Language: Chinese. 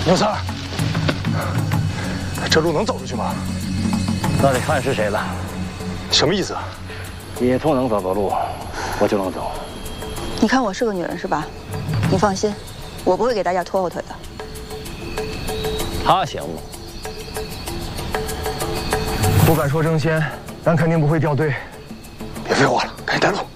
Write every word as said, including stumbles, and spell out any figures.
牛三儿，这路能走出去吗？ 那得看是谁了。 什么意思？ 野兔能走的路，我就能走。 你看我是个女人是吧？你放心，我不会给大家拖后腿的。 他行吗？ 不敢说争先，但肯定不会掉队。别废话了，赶紧带路。